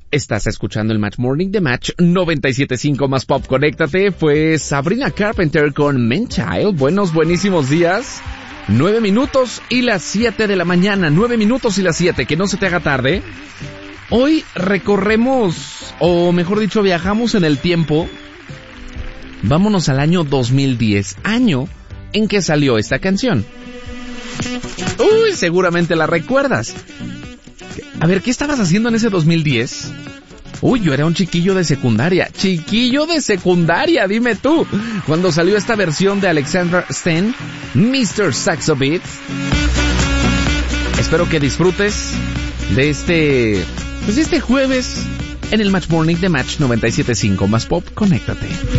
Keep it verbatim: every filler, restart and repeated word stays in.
Estás escuchando el Match Morning de Match noventa y siete punto cinco más Pop. Conéctate. Fue Sabrina Carpenter con Man Child. Buenos, buenísimos días. Nueve minutos y las siete de la mañana. Nueve minutos y las siete. Que no se te haga tarde. Hoy recorremos, o mejor dicho, viajamos en el tiempo. Vámonos al año dos mil diez. Año en que salió esta canción. Uy, seguramente la recuerdas. A ver, ¿qué estabas haciendo en ese dos mil diez? Uy, yo era un chiquillo de secundaria. Chiquillo de secundaria, dime tú. Cuando salió esta versión de Alexander Stan, mister Saxo Beat. Espero que disfrutes de este, pues de este jueves en el Match Morning de Match noventa y siete punto cinco más Pop. Conéctate.